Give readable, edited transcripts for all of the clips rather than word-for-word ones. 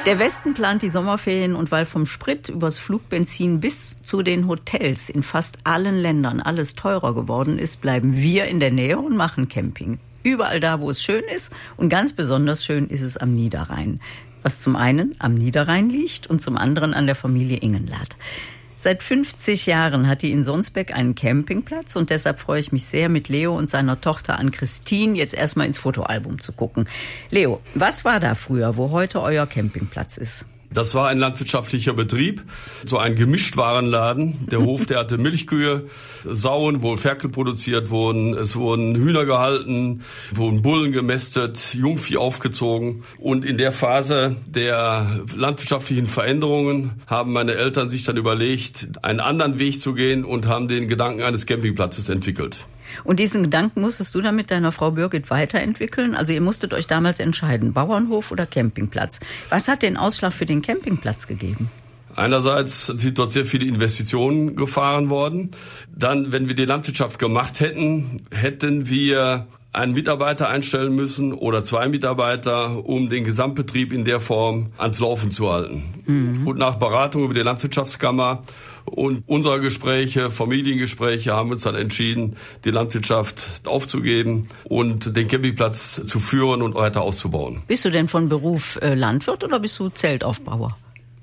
Der Westen plant die Sommerferien und weil vom Sprit übers Flugbenzin bis zu den Hotels in fast allen Ländern alles teurer geworden ist, bleiben wir in der Nähe und machen Camping. Überall da, wo es schön ist und ganz besonders schön ist es am Niederrhein. Was zum einen am Niederrhein liegt und zum anderen an der Familie Ingenlath. Seit 50 Jahren hat die in Sonsbeck einen Campingplatz und deshalb freue ich mich sehr, mit Leo und seiner Tochter Ann-Christine jetzt erstmal ins Fotoalbum zu gucken. Leo, was war da früher, wo heute euer Campingplatz ist? Das war ein landwirtschaftlicher Betrieb, so ein Gemischtwarenladen. Der Hof, der hatte Milchkühe, Sauen, wo Ferkel produziert wurden. Es wurden Hühner gehalten, wurden Bullen gemästet, Jungvieh aufgezogen. Und in der Phase der landwirtschaftlichen Veränderungen haben meine Eltern sich dann überlegt, einen anderen Weg zu gehen und haben den Gedanken eines Campingplatzes entwickelt. Und diesen Gedanken musstest du dann mit deiner Frau Birgit weiterentwickeln? Also ihr musstet euch damals entscheiden, Bauernhof oder Campingplatz. Was hat den Ausschlag für den Campingplatz gegeben? Einerseits sind dort sehr viele Investitionen gefahren worden. Dann, wenn wir die Landwirtschaft gemacht hätten, hätten wir einen Mitarbeiter einstellen müssen oder 2 Mitarbeiter, um den Gesamtbetrieb in der Form ans Laufen zu halten. Und nach Beratung über die Landwirtschaftskammer und unserer Gespräche, Familiengespräche, haben wir uns dann entschieden, die Landwirtschaft aufzugeben und den Campingplatz zu führen und weiter auszubauen. Bist du denn von Beruf Landwirt oder bist du Zeltaufbauer?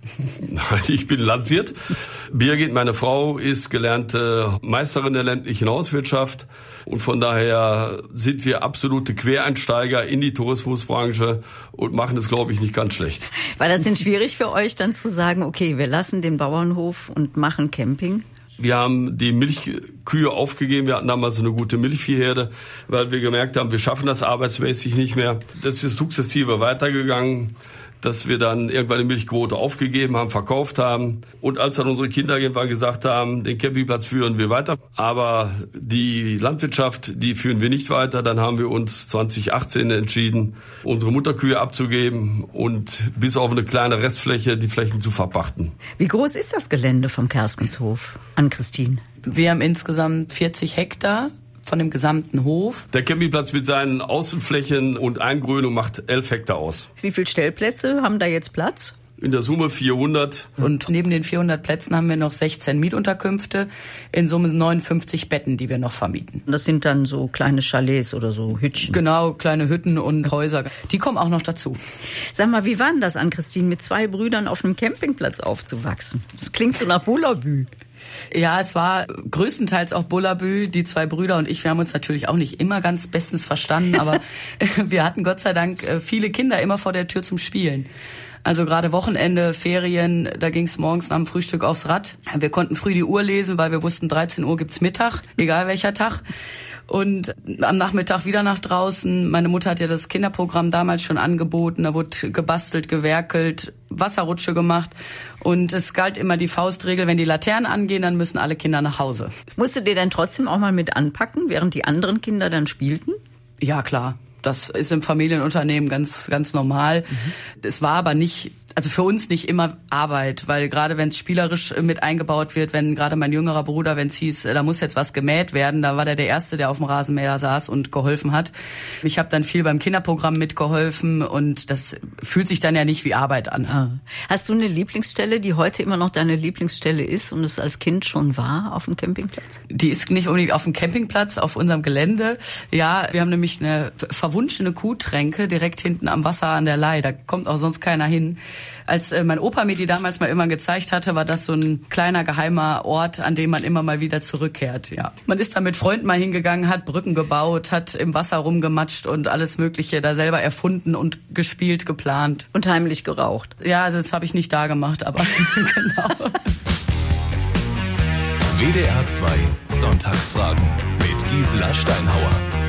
Nein, ich bin Landwirt. Birgit, meine Frau, ist gelernte Meisterin der ländlichen Hauswirtschaft und von daher sind wir absolute Quereinsteiger in die Tourismusbranche und machen es, glaube ich, nicht ganz schlecht. War das denn schwierig für euch dann zu sagen, okay, wir lassen den Bauernhof und machen Camping? Wir haben die Milchkühe aufgegeben. Wir hatten damals eine gute Milchviehherde, weil wir gemerkt haben, wir schaffen das arbeitsmäßig nicht mehr. Das ist sukzessive weitergegangen, dass wir dann irgendwann die Milchquote aufgegeben haben, verkauft haben. Und als dann unsere Kinder irgendwann gesagt haben, den Campingplatz führen wir weiter, aber die Landwirtschaft, die führen wir nicht weiter, dann haben wir uns 2018 entschieden, unsere Mutterkühe abzugeben und bis auf eine kleine Restfläche die Flächen zu verpachten. Wie groß ist das Gelände vom Kerskenshof, Ann-Christine? Wir haben insgesamt 40 Hektar. Von dem gesamten Hof. Der Campingplatz mit seinen Außenflächen und Eingrünung macht 11 Hektar aus. Wie viele Stellplätze haben da jetzt Platz? In der Summe 400. Und neben den 400 Plätzen haben wir noch 16 Mietunterkünfte, in Summe 59 Betten, die wir noch vermieten. Das sind dann so kleine Chalets oder so Hütchen? Genau, kleine Hütten und Häuser. Die kommen auch noch dazu. Sag mal, wie war denn das, Ann-Christine, mit 2 Brüdern auf einem Campingplatz aufzuwachsen? Das klingt so nach Bullabü. Ja, es war größtenteils auch Bullabü. Die 2 Brüder und ich, wir haben uns natürlich auch nicht immer ganz bestens verstanden, aber wir hatten Gott sei Dank viele Kinder immer vor der Tür zum Spielen. Also gerade Wochenende, Ferien, da ging es morgens nach dem Frühstück aufs Rad. Wir konnten früh die Uhr lesen, weil wir wussten, 13 Uhr gibt's Mittag, egal welcher Tag. Und am Nachmittag wieder nach draußen. Meine Mutter hat ja das Kinderprogramm damals schon angeboten. Da wurde gebastelt, gewerkelt, Wasserrutsche gemacht. Und es galt immer die Faustregel, wenn die Laternen angehen, dann müssen alle Kinder nach Hause. Musstet ihr denn trotzdem auch mal mit anpacken, während die anderen Kinder dann spielten? Ja, klar. Das ist im Familienunternehmen ganz, ganz normal. Es war aber nicht, also für uns nicht immer Arbeit, weil gerade wenn es spielerisch mit eingebaut wird, wenn gerade mein jüngerer Bruder, wenn es hieß, da muss jetzt was gemäht werden, da war der Erste, der auf dem Rasenmäher saß und geholfen hat. Ich habe dann viel beim Kinderprogramm mitgeholfen und das fühlt sich dann ja nicht wie Arbeit an. Hast du eine Lieblingsstelle, die heute immer noch deine Lieblingsstelle ist und es als Kind schon war auf dem Campingplatz? Die ist nicht unbedingt auf dem Campingplatz, auf unserem Gelände. Ja, wir haben nämlich eine verwunschene Kuhtränke direkt hinten am Wasser an der Leih. Da kommt auch sonst keiner hin. Als mein Opa mir die damals mal immer gezeigt hatte, war das so ein kleiner geheimer Ort, an dem man immer mal wieder zurückkehrt. Ja, man ist da mit Freunden mal hingegangen, hat Brücken gebaut, hat im Wasser rumgematscht und alles Mögliche da selber erfunden und gespielt, geplant. Und heimlich geraucht. Ja, also das habe ich nicht da gemacht, aber genau. WDR 2 Sonntagsfragen mit Gisela Steinhauer.